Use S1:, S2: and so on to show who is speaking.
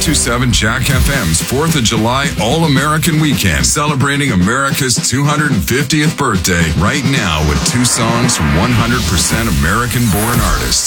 S1: 1027 Jack FM's 4th of July All-American Weekend, celebrating America's 250th birthday right now with 2 songs from 100% American-born artists.